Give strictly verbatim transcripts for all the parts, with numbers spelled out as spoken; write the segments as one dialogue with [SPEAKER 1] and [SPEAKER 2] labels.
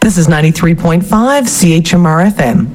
[SPEAKER 1] This is ninety-three point five C H M R F M.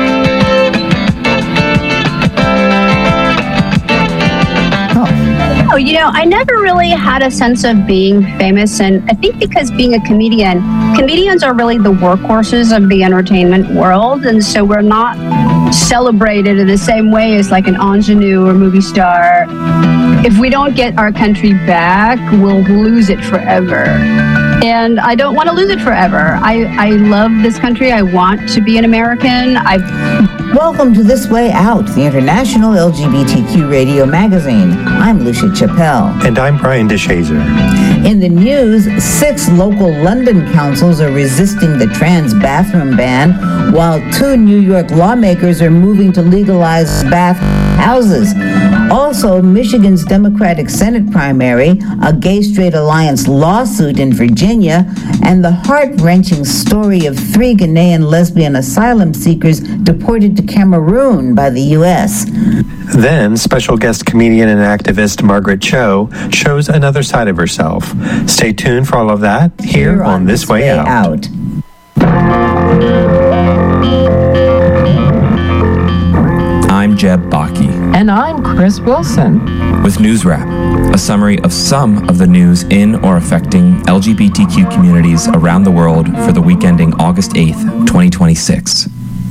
[SPEAKER 2] Oh, you know, I never really had a sense of being famous, and I think because being a comedian, comedians are really the workhorses of the entertainment world, and so we're not celebrated in the same way as like an ingenue or movie star. If we don't get our country back, we'll lose it forever. And I don't want to lose it forever. I, I love this country. I want to be an American. I've
[SPEAKER 3] Welcome to This Way Out, the international L G B T Q radio magazine. I'm Lucia Chappelle.
[SPEAKER 4] And I'm Brian DeShazer.
[SPEAKER 3] In the news, six local London councils are resisting the trans bathroom ban, while two New York lawmakers are moving to legalize bath houses. Also, Michigan's Democratic Senate primary, a gay-straight alliance lawsuit in Virginia, and the heart-wrenching story of three Ghanaian lesbian asylum seekers deported to Cameroon by the U S.
[SPEAKER 4] Then, special guest comedian and activist Margaret Cho shows another side of herself. Stay tuned for all of that here, here on, on This Way, Way Out.
[SPEAKER 3] Out.
[SPEAKER 5] I'm Jeb Baki.
[SPEAKER 6] And I'm Chris Wilson.
[SPEAKER 5] With News Wrap, a summary of some of the news in or affecting L G B T Q communities around the world for the week ending August eighth, twenty twenty-six.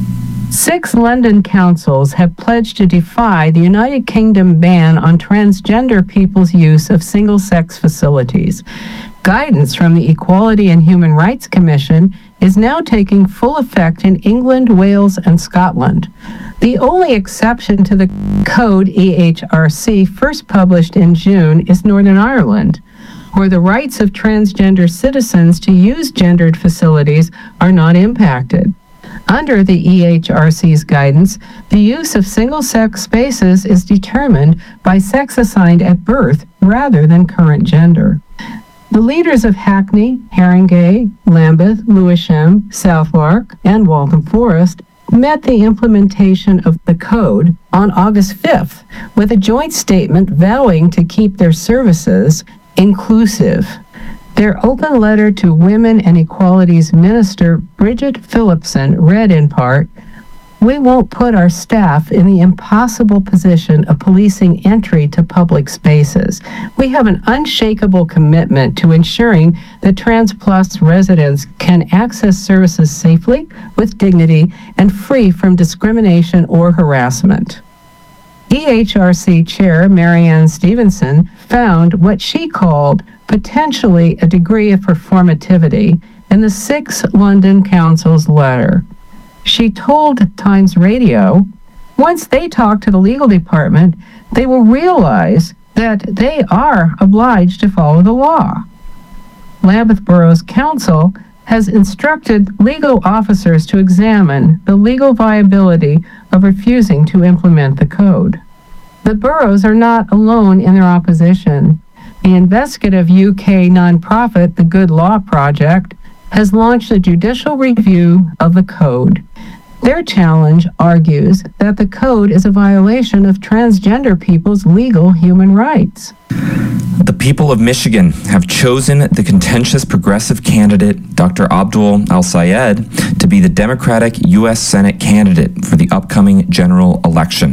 [SPEAKER 6] Six London councils have pledged to defy the United Kingdom ban on transgender people's use of single-sex facilities. Guidance from the Equality and Human Rights Commission is now taking full effect in England, Wales, and Scotland. The only exception to the code E H R C first published in June is Northern Ireland, where the rights of transgender citizens to use gendered facilities are not impacted. Under the E H R C's guidance, the use of single-sex spaces is determined by sex assigned at birth rather than current gender. The leaders of Hackney, Haringey, Lambeth, Lewisham, Southwark, and Waltham Forest met the implementation of the code on August fifth with a joint statement vowing to keep their services inclusive. Their open letter to Women and Equality's Minister, Bridget Phillipson, read in part, "We won't put our staff in the impossible position of policing entry to public spaces. We have an unshakable commitment to ensuring that Trans Plus residents can access services safely, with dignity, and free from discrimination or harassment." E H R C Chair Marianne Stevenson found what she called potentially a degree of performativity in the six London councils' letter. She told Times Radio, once they talk to the legal department, they will realize that they are obliged to follow the law. Lambeth Borough's council has instructed legal officers to examine the legal viability of refusing to implement the code. The boroughs are not alone in their opposition. The investigative U K nonprofit, the Good Law Project, has launched a judicial review of the code. Their challenge argues that the code is a violation of transgender people's legal human rights.
[SPEAKER 5] The people of Michigan have chosen the contentious progressive candidate, Doctor Abdul El-Sayed, to be the Democratic U S Senate candidate for the upcoming general election.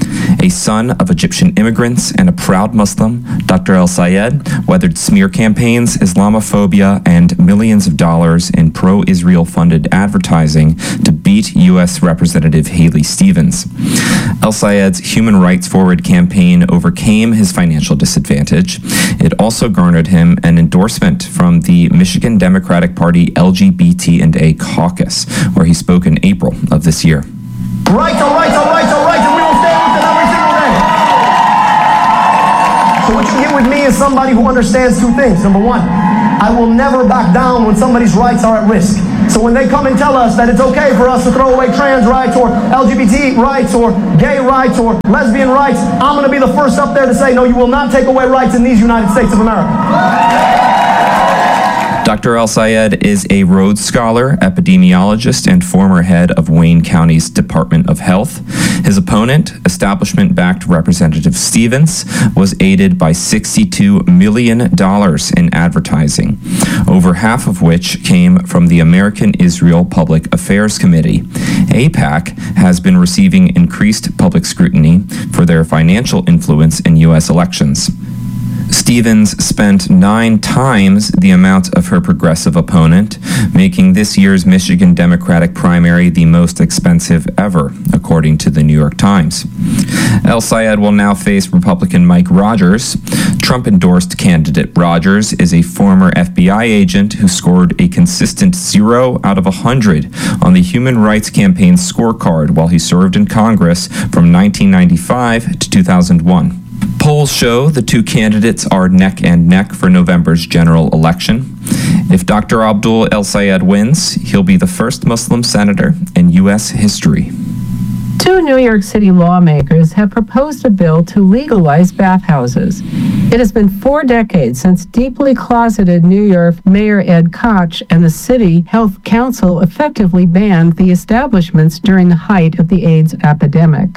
[SPEAKER 5] A son of Egyptian immigrants and a proud Muslim, Doctor El-Sayed weathered smear campaigns, Islamophobia, and millions of dollars in pro-Israel funded advertising to beat U S Representative Haley Stevens. El-Sayed's Human Rights Forward campaign overcame his financial disadvantage. It also garnered him an endorsement from the Michigan Democratic Party L G B T and A caucus, where he spoke in April of this year.
[SPEAKER 7] Rights are rights are rights are rights, and we will stand with them every single day. So what you get with me is somebody who understands two things. Number one, I will never back down when somebody's rights are at risk. So when they come and tell us that it's okay for us to throw away trans rights or L G B T rights or gay rights or lesbian rights, I'm going to be the first up there to say, no, you will not take away rights in these United States of America.
[SPEAKER 5] Doctor El-Sayed is a Rhodes Scholar, epidemiologist, and former head of Wayne County's Department of Health. His opponent, establishment-backed Representative Stevens, was aided by sixty-two million dollars in advertising, over half of which came from the American Israel Public Affairs Committee. AIPAC has been receiving increased public scrutiny for their financial influence in U S elections. Stevens spent nine times the amount of her progressive opponent, making this year's Michigan Democratic primary the most expensive ever, according to the New York Times. El-Sayed will now face Republican Mike Rogers. Trump-endorsed candidate Rogers is a former F B I agent who scored a consistent zero out of one hundred on the Human Rights Campaign scorecard while he served in Congress from nineteen ninety-five to two thousand one. Polls show the two candidates are neck and neck for November's general election. If Doctor Abdul El-Sayed wins, he'll be the first Muslim senator in U S history.
[SPEAKER 6] Two New York City lawmakers have proposed a bill to legalize bathhouses. It has been four decades since deeply closeted New York Mayor Ed Koch and the City Health Council effectively banned the establishments during the height of the AIDS epidemic.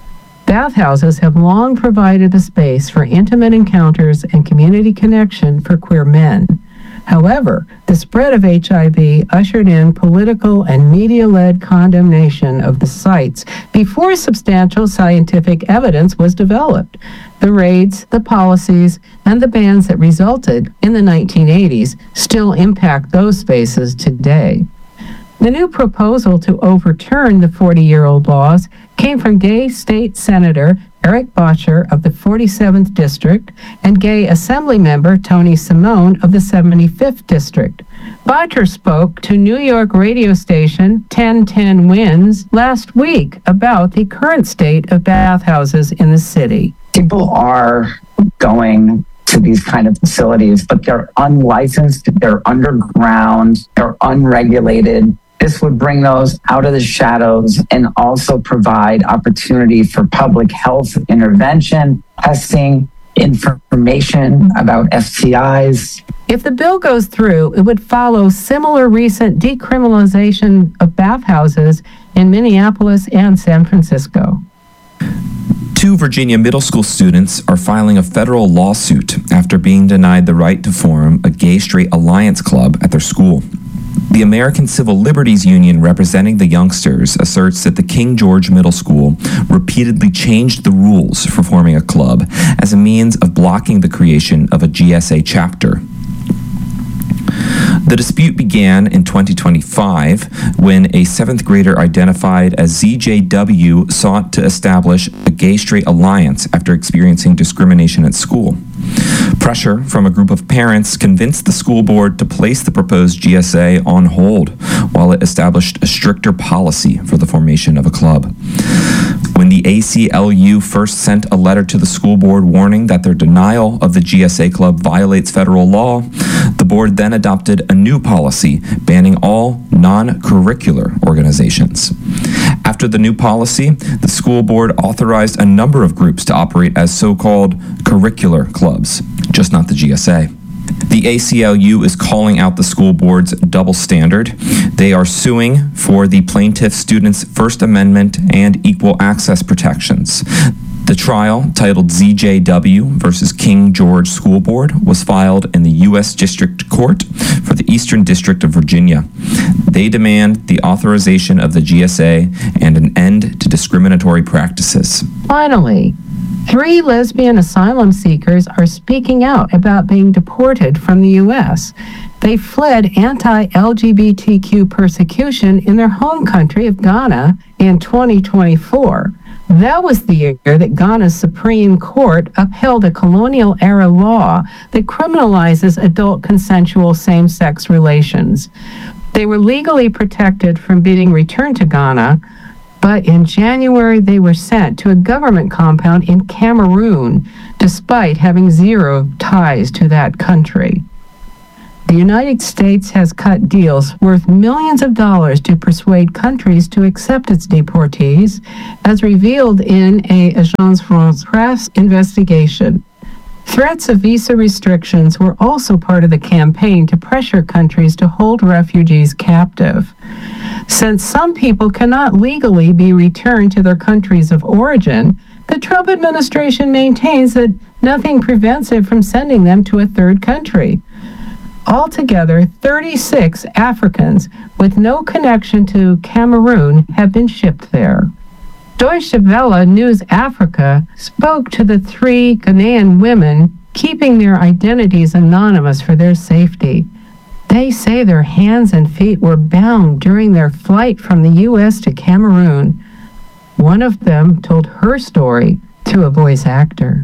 [SPEAKER 6] Bathhouses have long provided a space for intimate encounters and community connection for queer men. However, the spread of H I V ushered in political and media-led condemnation of the sites before substantial scientific evidence was developed. The raids, the policies, and the bans that resulted in the nineteen eighties still impact those spaces today. The new proposal to overturn the forty-year-old laws came from gay state senator Eric Bottcher of the forty-seventh District and gay assembly member Tony Simone of the seventy-fifth District. Bottcher spoke to New York radio station ten ten Winds last week about the current state of bathhouses in the city.
[SPEAKER 8] People are going to these kind of facilities, but they're unlicensed, they're underground, they're unregulated. This would bring those out of the shadows and also provide opportunity for public health intervention, testing, information about S T Is.
[SPEAKER 6] If the bill goes through, it would follow similar recent decriminalization of bathhouses in Minneapolis and San Francisco.
[SPEAKER 5] Two Virginia middle school students are filing a federal lawsuit after being denied the right to form a gay-straight alliance club at their school. The American Civil Liberties Union representing the youngsters asserts that the King George Middle School repeatedly changed the rules for forming a club as a means of blocking the creation of a G S A chapter. The dispute began in twenty twenty-five when a seventh grader identified as Z J W sought to establish a gay-straight alliance after experiencing discrimination at school. Pressure from a group of parents convinced the school board to place the proposed G S A on hold while it established a stricter policy for the formation of a club. When the A C L U first sent a letter to the school board warning that their denial of the G S A club violates federal law, the board then adopted a new policy banning all non-curricular organizations. After the new policy, the school board authorized a number of groups to operate as so-called curricular clubs, just not the G S A. The A C L U is calling out the school board's double standard. They are suing for the plaintiff students' First Amendment and equal access protections. The trial, titled Z J W versus King George School Board, was filed in the U S District Court for the Eastern District of Virginia. They demand the authorization of the G S A and an end to discriminatory practices.
[SPEAKER 6] Finally, three lesbian asylum seekers are speaking out about being deported from the U S. They fled anti-L G B T Q persecution in their home country of Ghana in twenty twenty-four. That was the year that Ghana's Supreme Court upheld a colonial-era law that criminalizes adult consensual same-sex relations. They were legally protected from being returned to Ghana, but in January they were sent to a government compound in Cameroon, despite having zero ties to that country. The United States has cut deals worth millions of dollars to persuade countries to accept its deportees, as revealed in a Agence France Presse investigation. Threats of visa restrictions were also part of the campaign to pressure countries to hold refugees captive. Since some people cannot legally be returned to their countries of origin, the Trump administration maintains that nothing prevents it from sending them to a third country. Altogether, thirty-six Africans with no connection to Cameroon have been shipped there. Deutsche Welle News Africa spoke to the three Ghanaian women, keeping their identities anonymous for their safety. They say their hands and feet were bound during their flight from the U S to Cameroon. One of them told her story to a voice actor.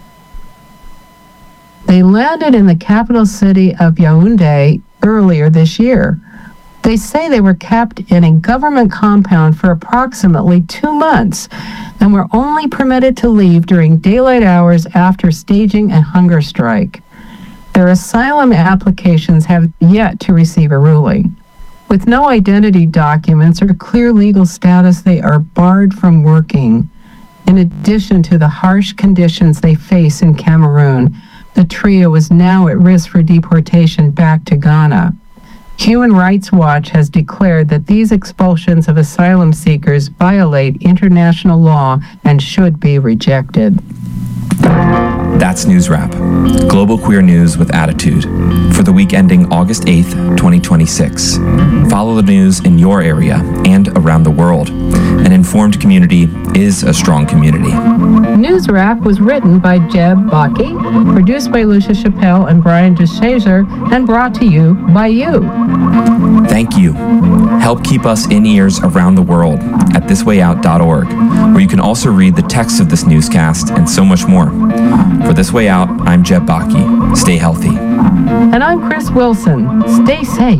[SPEAKER 6] They landed in the capital city of Yaoundé earlier this year. They say they were kept in a government compound for approximately two months and were only permitted to leave during daylight hours after staging a hunger strike. Their asylum applications have yet to receive a ruling. With no identity documents or clear legal status, they are barred from working. In addition to the harsh conditions they face in Cameroon, the trio is now at risk for deportation back to Ghana. Human Rights Watch has declared that these expulsions of asylum seekers violate international law and should be rejected.
[SPEAKER 5] That's News Wrap, global queer news with attitude, for the week ending August eighth, twenty twenty-six. Follow the news in your area and around the world. An informed community is a strong community.
[SPEAKER 6] News Wrap was written by Jeb Baki, produced by Lucia Chappelle and Brian DeShazer, and brought to you by you.
[SPEAKER 5] Thank you. Help keep us in ears around the world at this way out dot org, where you can also read the text of this newscast and so much more. For This Way Out, I'm Jeb Baki. Stay healthy.
[SPEAKER 6] And I'm Chris Wilson. Stay safe.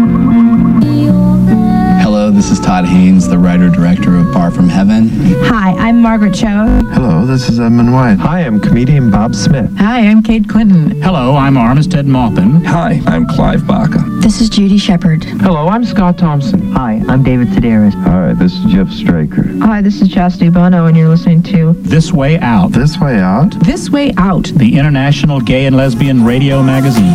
[SPEAKER 9] Hello, this is Todd Haynes, the writer-director of Far From Heaven.
[SPEAKER 10] Hi, I'm Margaret Cho.
[SPEAKER 11] Hello, this is Edmund White.
[SPEAKER 4] Hi, I'm comedian Bob Smith.
[SPEAKER 10] Hi, I'm Kate Clinton.
[SPEAKER 12] Hello, I'm Armistead Maupin.
[SPEAKER 13] Hi, I'm Clive Baca.
[SPEAKER 10] This is Judy Shepard.
[SPEAKER 14] Hello, I'm Scott Thompson.
[SPEAKER 15] Hi, I'm David Sedaris.
[SPEAKER 11] Hi, this is Jeff Straker.
[SPEAKER 16] Hi, this is Chastity Bono, and you're listening to
[SPEAKER 12] This Way Out.
[SPEAKER 11] This Way Out?
[SPEAKER 16] This Way Out.
[SPEAKER 12] The International Gay and Lesbian Radio Magazine.